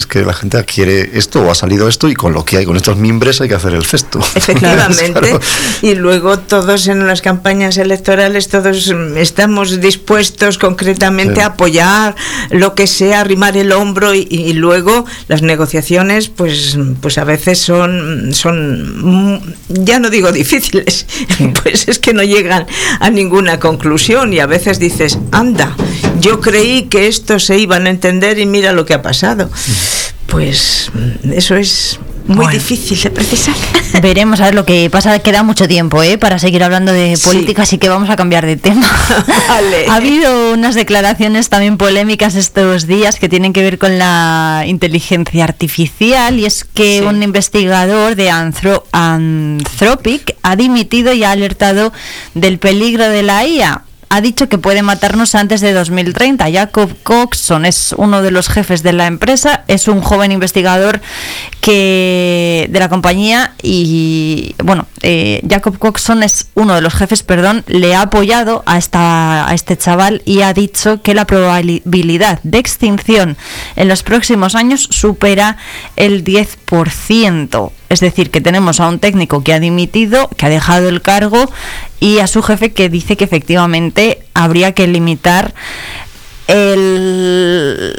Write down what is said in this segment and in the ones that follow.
que la gente adquiere esto o ha salido esto y con lo que hay, con estos mimbres hay que hacer el cesto. Efectivamente. Claro. Y luego todos en las campañas electorales, todos estamos dispuestos concretamente a apoyar lo que sea, arrimar el hombro y luego las negociaciones pues a veces son ya no digo difíciles, pues es que no llegan a ninguna conclusión y a veces dices, anda, yo creí que esto se iban a entender y mira lo que ha pasado. Pues eso es muy difícil de precisar. Veremos a ver lo que pasa. Queda mucho tiempo para seguir hablando de política, así que vamos a cambiar de tema. Vale. Ha habido unas declaraciones también polémicas estos días que tienen que ver con la inteligencia artificial, y es que un investigador de Anthropic ha dimitido y ha alertado del peligro de la IA. Ha dicho que puede matarnos antes de 2030. Jacob Coxon es uno de los jefes de la empresa, es un joven investigador de la compañía y Jacob Coxon es uno de los jefes, le ha apoyado a este chaval y ha dicho que la probabilidad de extinción en los próximos años supera el 10%. Es decir, que tenemos a un técnico que ha dimitido, que ha dejado el cargo, y a su jefe que dice que efectivamente habría que limitar el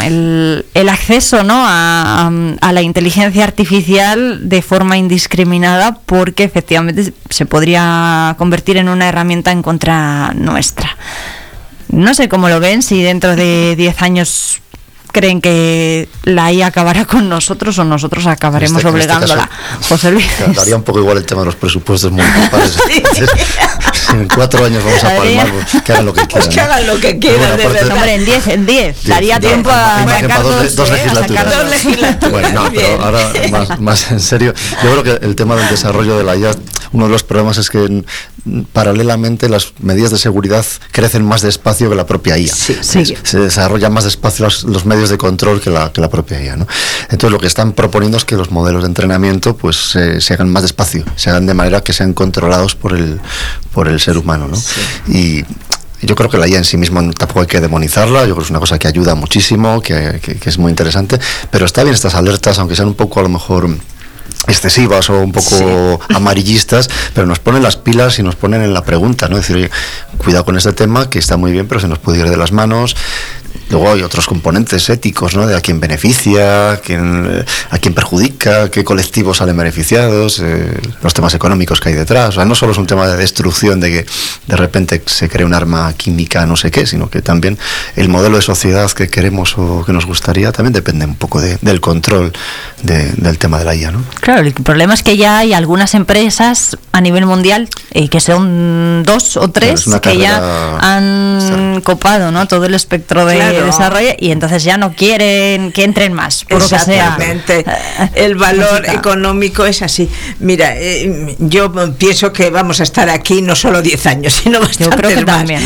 acceso, ¿no?, a la inteligencia artificial de forma indiscriminada, porque efectivamente se podría convertir en una herramienta en contra nuestra. No sé cómo lo ven, si dentro de 10 años creen que la IA acabará con nosotros o nosotros acabaremos obligándola. José Luis. Daría un poco igual el tema de los presupuestos municipales. En 4 años vamos a palmar, que hagan lo que quieran. Que hagan lo que quieran, de verdad. Hombre, en 10. Daría tiempo a sacar dos legislaturas. Bueno, no, pero ahora más en serio. Yo creo que el tema del desarrollo de la IA, uno de los problemas es que paralelamente las medidas de seguridad crecen más despacio que la propia IA. Se desarrollan más despacio los medios de control que la propia IA, ¿no? Entonces lo que están proponiendo es que los modelos de entrenamiento pues se hagan más despacio, se hagan de manera que sean controlados por el ser humano, ¿no? Y yo creo que la IA en sí misma tampoco hay que demonizarla. Yo creo que es una cosa que ayuda muchísimo, que es muy interesante, pero está bien estas alertas, aunque sean un poco a lo mejor excesivas o un poco amarillistas, pero nos ponen las pilas y nos ponen en la pregunta, ¿no? Es decir, oye, cuidado con este tema, que está muy bien, pero se nos puede ir de las manos. Luego hay otros componentes éticos, ¿no?, de a quién beneficia, a quién perjudica, qué colectivos salen beneficiados, los temas económicos que hay detrás. O sea, no solo es un tema de destrucción, de que de repente se cree un arma química no sé qué, sino que también el modelo de sociedad que queremos o que nos gustaría también depende un poco del control del tema de la IA, ¿no? Claro, el problema es que ya hay algunas empresas a nivel mundial, que son 2 o 3, que ya han copado, ¿no?, todo el espectro de desarrollo, y entonces ya no quieren que entren más, por lo que sea. El valor económico es así. Mira, yo pienso que vamos a estar aquí no solo 10 años, sino bastantes más. Yo creo que también.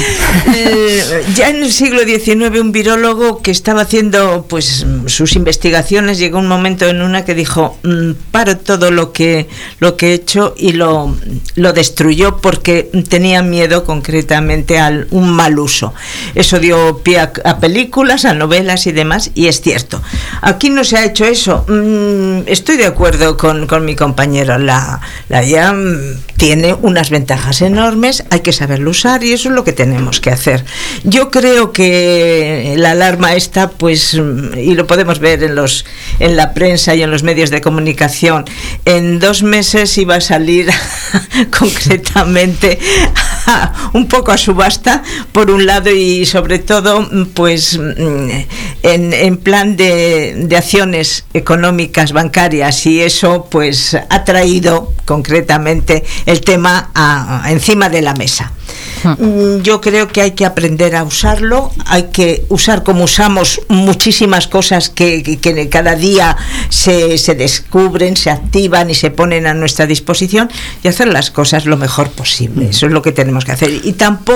Ya en el siglo XIX un virólogo que estaba haciendo pues sus investigaciones, llegó un momento en una que dijo, paro todo lo que he hecho, y lo destruyó porque tenía miedo concretamente a un mal uso. Eso dio pie a películas, a novelas y demás, y es cierto. Aquí no se ha hecho eso. Estoy de acuerdo con mi compañero. La IA tiene unas ventajas enormes, hay que saberlo usar, y eso es lo que tenemos que hacer. Yo creo que la alarma esta, pues, y lo podemos ver en la prensa y en los medios de comunicación, en 2 meses iba a salir concretamente un poco a subasta, por un lado, y sobre todo pues en plan de acciones económicas bancarias, y eso pues ha traído concretamente el tema encima de la mesa. Yo creo que hay que aprender a usarlo, hay que usar como usamos muchísimas cosas que cada día se descubren, se activan y se ponen a nuestra disposición, y hacer las cosas lo mejor posible. Eso es lo que tenemos que hacer, y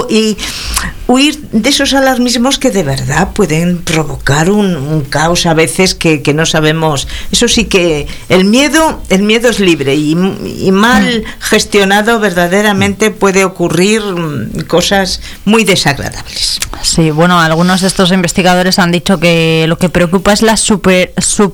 huir de esos alarmismos que de verdad pueden provocar un caos a veces que no sabemos. Eso sí, que el miedo es libre, y mal gestionado verdaderamente puede ocurrir cosas muy desagradables. Sí, bueno, algunos de estos investigadores han dicho que lo que preocupa es la super